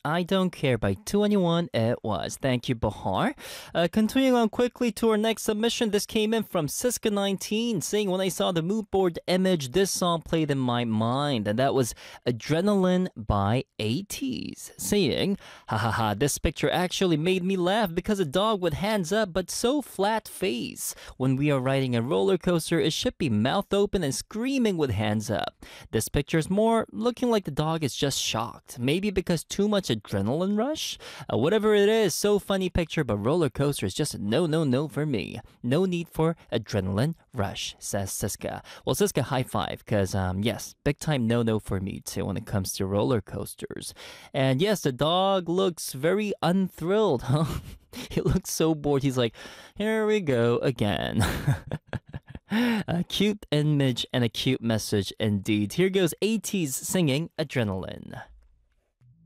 I Don't Care by 2NE1 it was. Thank you, Bahar. Continuing on quickly to our next submission. This came in from Siska19 saying, when I saw the mood board image, this song played in my mind. And that was Adrenaline by ATEEZ. Saying, ha ha ha, this picture actually made me laugh because a dog with hands up but so flat face. When we are riding a roller coaster, it should be mouth open and screaming with hands up. This picture is more looking like the dog is just shocked. Maybe because too much adrenaline rush? Whatever it is, so funny picture, but roller coaster is just a no, no, no for me. No need for adrenaline rush, says Siska. Well, Siska, high five, because, yes, big time no, no for me too when it comes to roller coasters. And yes, the dog looks very unthrilled, huh? He looks so bored. He's like, here we go again. A cute image and a cute message indeed. Here goes ATEEZ singing Adrenaline.